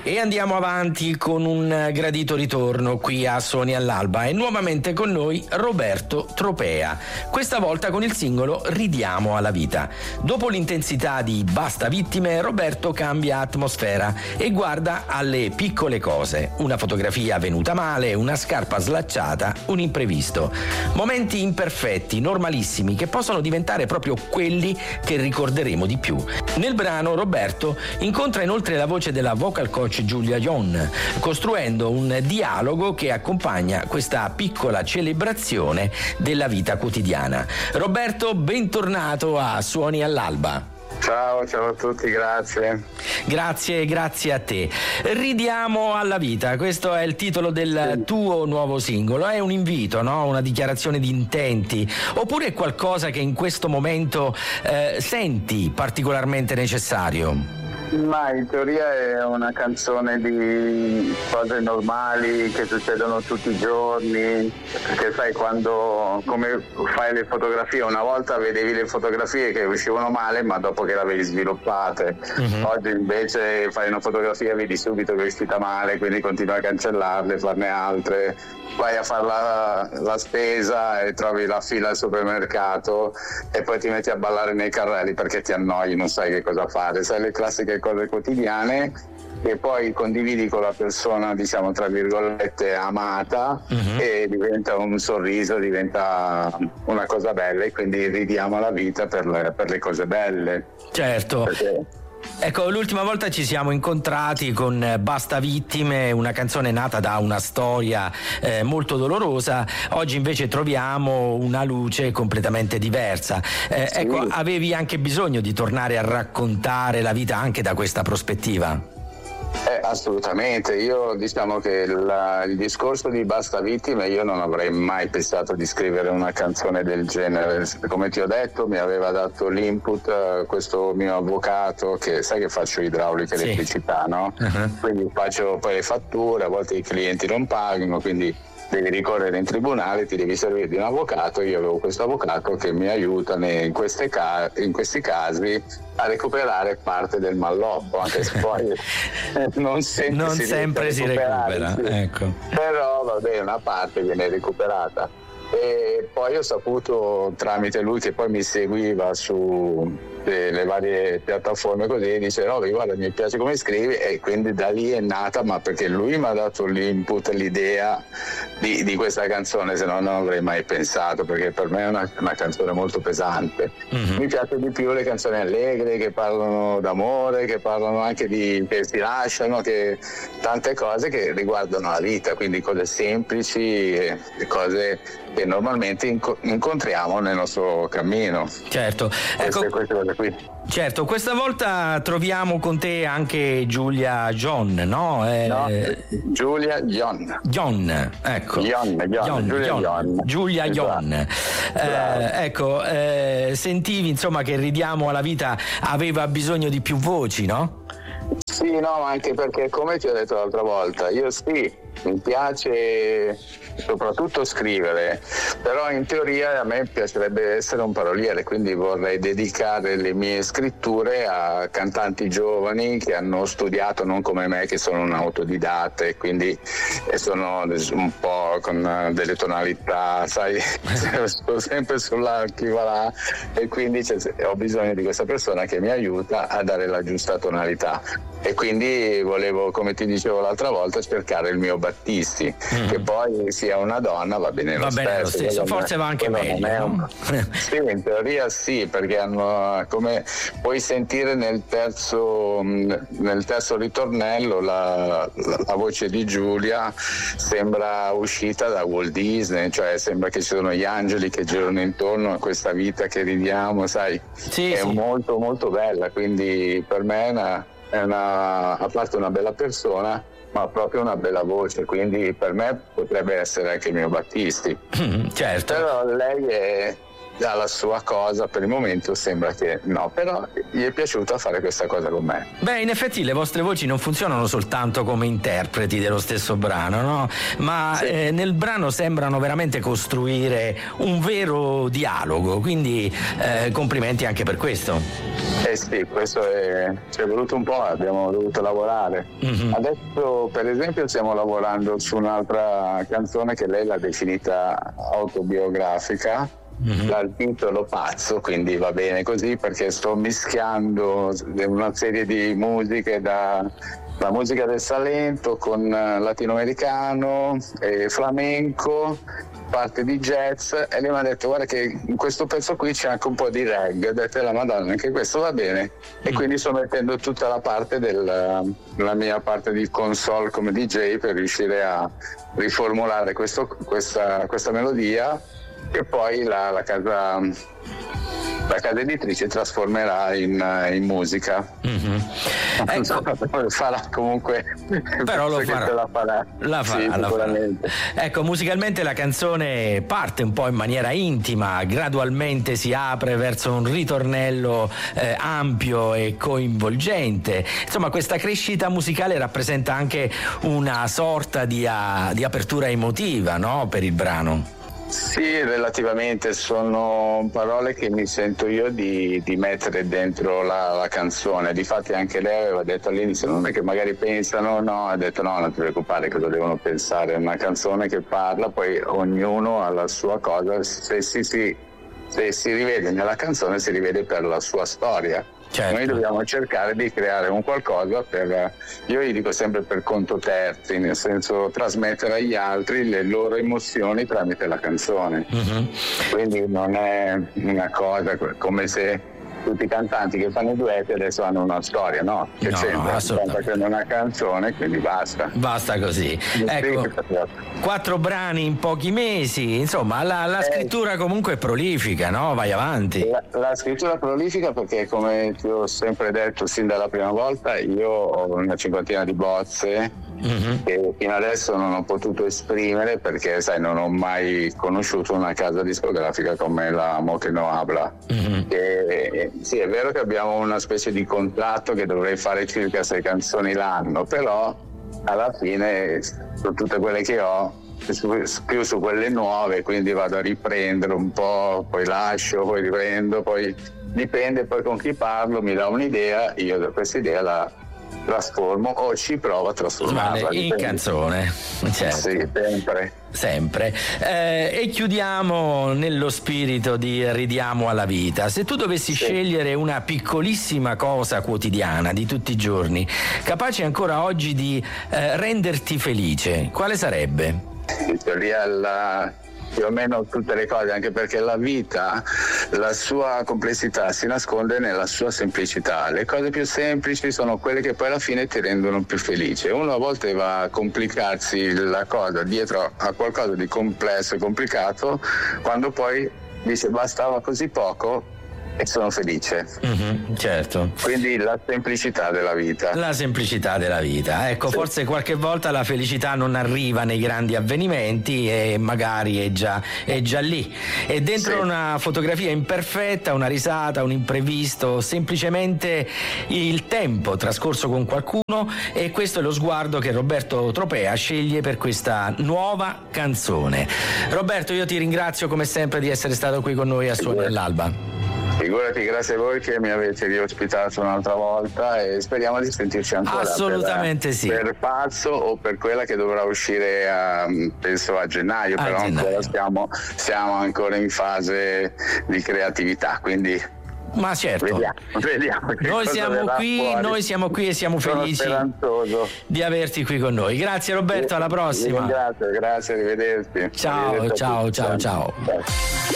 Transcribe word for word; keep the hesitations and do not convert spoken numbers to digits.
E andiamo avanti con un gradito ritorno qui a Suoni all'Alba e nuovamente con noi Roberto Tropea, questa volta con il singolo Ridiamo alla vita. Dopo l'intensità di Basta vittime, Roberto cambia atmosfera e guarda alle piccole cose: una fotografia venuta male, una scarpa slacciata, un imprevisto. Momenti imperfetti, normalissimi, che possono diventare proprio quelli che ricorderemo di più. Nel brano Roberto incontra inoltre la voce della vocal coach Giulia John, costruendo un dialogo che accompagna questa piccola celebrazione della vita quotidiana. Roberto, bentornato a Suoni all'Alba. Ciao, ciao a tutti, grazie. Grazie, grazie a te. Ridiamo alla vita, questo è il titolo del tuo nuovo singolo. È un invito, no? Una dichiarazione di intenti, oppure è qualcosa che in questo momento eh, senti particolarmente necessario? Ma in teoria è una canzone di cose normali che succedono tutti i giorni, perché sai, quando come fai le fotografie, una volta vedevi le fotografie che uscivano male ma dopo che le avevi sviluppate, uh-huh. Oggi invece fai una fotografia e vedi subito che è uscita male, quindi continui a cancellarle, farne altre, vai a fare la, la spesa e trovi la fila al supermercato e poi ti metti a ballare nei carrelli perché ti annoi, non sai che cosa fare, sai, le classiche cose quotidiane che poi condividi con la persona, diciamo tra virgolette, amata, uh-huh. E diventa un sorriso, diventa una cosa bella, e quindi ridiamo la vita per le, per le cose belle. Certo. Perché... Ecco, l'ultima volta ci siamo incontrati con Basta vittime, una canzone nata da una storia eh, molto dolorosa. Oggi invece troviamo una luce completamente diversa. Eh, sì. Ecco, avevi anche bisogno di tornare a raccontare la vita anche da questa prospettiva? Eh, assolutamente, io diciamo che la, il discorso di Basta vittime, io non avrei mai pensato di scrivere una canzone del genere. Come ti ho detto, mi aveva dato l'input uh, questo mio avvocato, che sai che faccio idraulica e sì. elettricità, no? Uh-huh. Quindi faccio poi le fatture, a volte i clienti non pagano, quindi devi ricorrere in tribunale, ti devi servire di un avvocato. Io avevo questo avvocato che mi aiuta in, queste ca- in questi casi a recuperare parte del malloppo, anche se poi non sempre non si, sempre si recupera, sì. Ecco. Però va bene, una parte viene recuperata. E poi ho saputo tramite lui, che poi mi seguiva su le varie piattaforme così, dice no, guarda, mi piace come scrivi, e quindi da lì è nata, ma perché lui mi ha dato l'input, l'idea di, di questa canzone, se no non avrei mai pensato, perché per me è una, una canzone molto pesante. Mm-hmm. Mi piace di più le canzoni allegre che parlano d'amore, che parlano anche di che si lasciano, che tante cose che riguardano la vita, quindi cose semplici e cose che normalmente inco- incontriamo nel nostro cammino. Certo, ecco, queste, queste cose qui. Certo, questa volta troviamo con te anche Giulia John, no? Eh, no, Giulia John. John, ecco. John, John, John, Giulia John. John. Giulia John. Eh, ecco, eh, sentivi insomma che Ridiamo alla vita aveva bisogno di più voci, no? Sì, no, ma anche perché, come ti ho detto l'altra volta, io sì, mi piace soprattutto scrivere, però in teoria a me piacerebbe essere un paroliere, quindi vorrei dedicare le mie scritture a cantanti giovani che hanno studiato, non come me che sono un autodidatta e quindi sono un po' con delle tonalità, sai, sto sempre sulla chi va là, e quindi ho bisogno di questa persona che mi aiuta a dare la giusta tonalità. E quindi volevo, come ti dicevo l'altra volta, cercare il mio Battisti, mm. che poi sia una donna, va bene lo va stesso. Bene lo stesso. Forse va anche meglio. Un... sì, in teoria sì, perché hanno, come puoi sentire nel terzo, nel terzo ritornello, la, la, la voce di Giulia sembra uscita da Walt Disney, cioè sembra che ci sono gli angeli che girano intorno a questa vita che ridiamo, sai, sì, è sì. molto molto bella, quindi per me è una è una, a parte una bella persona, ma proprio una bella voce, quindi per me potrebbe essere anche il mio Battisti. Mm, certo. Però lei è, dalla sua cosa. Per il momento sembra che no, però gli è piaciuto fare questa cosa con me. Beh, in effetti le vostre voci non funzionano soltanto come interpreti dello stesso brano, no? Ma sì. eh, nel brano sembrano veramente costruire un vero dialogo, quindi eh, complimenti anche per questo. Eh sì, questo è, ci è voluto un po', abbiamo dovuto lavorare. Mm-hmm. Adesso per esempio stiamo lavorando su un'altra canzone che lei l'ha definita autobiografica. Mm-hmm. Dal titolo Pazzo, quindi va bene così, perché sto mischiando una serie di musiche, da la musica del Salento con latinoamericano e flamenco, parte di jazz, e lei mi ha detto guarda che in questo pezzo qui c'è anche un po' di reggae. Ho detto la Madonna, anche questo va bene. E mm. quindi sto mettendo tutta la parte del, la mia parte di console come D J per riuscire a riformulare questo, questa, questa melodia, che poi la, la casa la casa editrice trasformerà in, in musica. Mm-hmm. Ecco. Farà comunque, però lo farà. La farà, la farà, sì, la sicuramente. Farà. Ecco, musicalmente la canzone parte un po' in maniera intima, gradualmente si apre verso un ritornello eh, ampio e coinvolgente. Insomma, questa crescita musicale rappresenta anche una sorta di, a, di apertura emotiva, no? Per il brano. Sì, relativamente, sono parole che mi sento io di, di mettere dentro la, la canzone. Difatti anche lei aveva detto all'inizio, non è che magari pensano, no, ha detto no, non ti preoccupare, cosa devono pensare, è una canzone che parla, poi ognuno ha la sua cosa, se si, si, se si rivede nella canzone si rivede per la sua storia. Certo. Noi dobbiamo cercare di creare un qualcosa per, io gli dico sempre per conto terzi, nel senso trasmettere agli altri le loro emozioni tramite la canzone. Mm-hmm. Quindi non è una cosa come se tutti i cantanti che fanno i duetti adesso hanno una storia, no? Che no, c'entra, stanno facendo una canzone, quindi basta. Basta così. Ecco, quattro brani in pochi mesi, insomma, la, la eh, scrittura comunque è prolifica, no? Vai avanti. La, la scrittura è prolifica perché, come ti ho sempre detto sin dalla prima volta, io ho una cinquantina di bozze, mm-hmm. che fino adesso non ho potuto esprimere perché, sai, non ho mai conosciuto una casa discografica come la Moque No Habla. Mm-hmm. Che, sì, è vero che abbiamo una specie di contratto che dovrei fare circa sei canzoni l'anno, però alla fine su tutte quelle che ho, più su quelle nuove, quindi vado a riprendere un po', poi lascio, poi riprendo, poi dipende poi con chi parlo, mi dà un'idea, io da questa idea la trasformo o ci provo a trasformarla in dipende. Canzone, certo. Sì, sempre. Sempre. Eh, e chiudiamo nello spirito di ridiamo alla vita. Se tu dovessi sì. scegliere una piccolissima cosa quotidiana di tutti i giorni, capace ancora oggi di eh, renderti felice, quale sarebbe? In teoria la più o meno tutte le cose, anche perché la vita, la sua complessità si nasconde nella sua semplicità. Le cose più semplici sono quelle che poi alla fine ti rendono più felice. Uno a volte va a complicarsi la cosa dietro a qualcosa di complesso e complicato, quando poi dice bastava così poco e sono felice. Mm-hmm, certo. Quindi la semplicità della vita. La semplicità della vita. Ecco, sì. Forse qualche volta la felicità non arriva nei grandi avvenimenti e magari è già, è già lì. È dentro sì. una fotografia imperfetta, una risata, un imprevisto, semplicemente il tempo trascorso con qualcuno, e questo è lo sguardo che Roberto Tropea sceglie per questa nuova canzone. Roberto, io ti ringrazio come sempre di essere stato qui con noi a Suoni all'Alba. Figurati, grazie a voi che mi avete riospitato un'altra volta e speriamo di sentirci ancora. Assolutamente per, sì. Per Pazzo o per quella che dovrà uscire a, penso a gennaio, a però gennaio. Ancora siamo, siamo ancora in fase di creatività, quindi ma certo, vediamo, vediamo noi siamo qui, fuori. noi siamo qui e siamo Sono felici speranzoso di averti qui con noi. Grazie Roberto, alla prossima. Grazie, grazie, arrivederci. Ciao, arrivederci ciao, ciao, ciao, ciao.